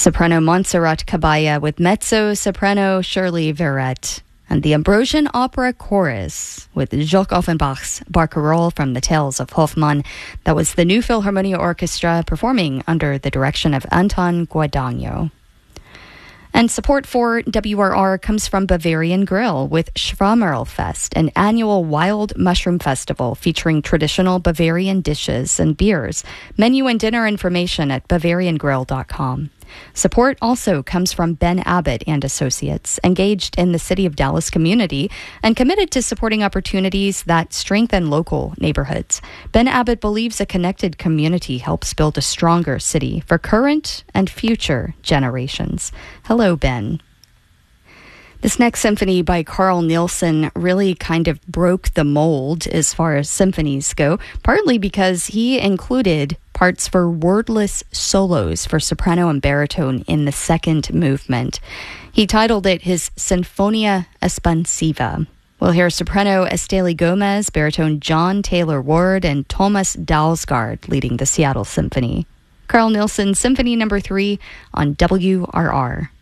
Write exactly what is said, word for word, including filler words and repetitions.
soprano Montserrat Cabaya with mezzo-soprano Shirley Verrett, and the Ambrosian Opera Chorus with Jacques Offenbach's Barcarolle from the Tales of Hoffmann. That was the New Philharmonia Orchestra performing under the direction of Anton Guadagno. And support for W R R comes from Bavarian Grill with Schwammerlfest, an annual wild mushroom festival featuring traditional Bavarian dishes and beers. Menu and dinner information at bavarian grill dot com. Support also comes from Ben Abbott and Associates, engaged in the City of Dallas community and committed to supporting opportunities that strengthen local neighborhoods. Ben Abbott believes a connected community helps build a stronger city for current and future generations. Hello, Ben. This next symphony by Carl Nielsen really kind of broke the mold as far as symphonies go, partly because he included parts for wordless solos for soprano and baritone in the second movement. He titled it his Sinfonia Espansiva. We'll hear soprano Esteli Gomez, baritone John Taylor Ward, and Thomas Dalsgaard leading the Seattle Symphony. Carl Nielsen Symphony Number three on W R R.